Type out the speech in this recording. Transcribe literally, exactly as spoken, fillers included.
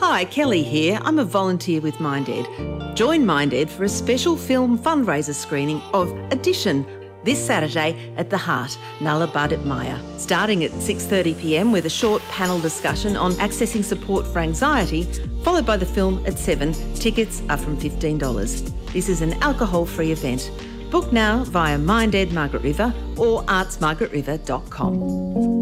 Hi, Kelly here. I'm a volunteer with MindEd. Join MindEd for a special film fundraiser screening of Addition this Saturday at The Heart, Nullarbud Maya, starting at six thirty p m with a short panel discussion on accessing support for anxiety, followed by the film at seven. Tickets are from fifteen dollars. This is an alcohol-free event. Book now via MindEd Margaret River or arts margaret river dot com.